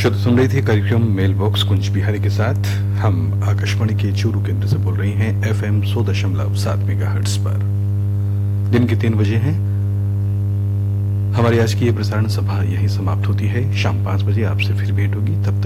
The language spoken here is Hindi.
श्रोता सुन रही थी कार्यक्रम मेल बॉक्स कुंज बिहारी के साथ। हम आकाशवाणी के चूरू केंद्र से बोल रही हैं FM 100.7 मेगाहर्ट्ज पर। दिन के 3 बजे हैं। हमारी आज की ये प्रसारण सभा यहीं समाप्त होती है। शाम 5 बजे आपसे फिर भेंट होगी। तब तक